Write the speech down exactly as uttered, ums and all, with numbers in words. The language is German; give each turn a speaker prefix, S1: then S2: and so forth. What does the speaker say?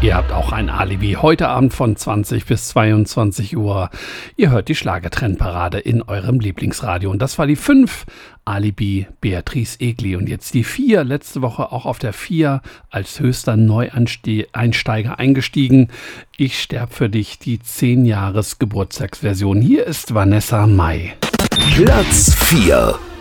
S1: Ihr habt auch ein Alibi heute Abend von zwanzig bis zweiundzwanzig Uhr. Ihr hört die Schlagertrendparade in eurem Lieblingsradio. Und das war die fünf, Alibi Beatrice Egli. Und jetzt die vier, letzte Woche auch auf der vier als höchster Neueinsteiger eingestiegen. Ich sterb für dich, die zehn Jahres Geburtstagsversion. Hier ist Vanessa Mai.
S2: Platz vier.